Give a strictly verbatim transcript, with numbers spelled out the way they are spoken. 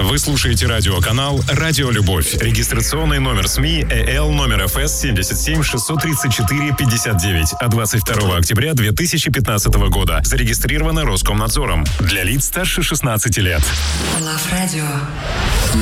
Вы слушаете радиоканал «Радио Любовь». Регистрационный номер СМИ ЭЛ номер ФС семьдесят семь шестьсот тридцать четыре пятьдесят девять. А двадцать второго октября две тысячи пятнадцатого года. Зарегистрировано Роскомнадзором. Для лиц старше шестнадцати лет. Love Radio.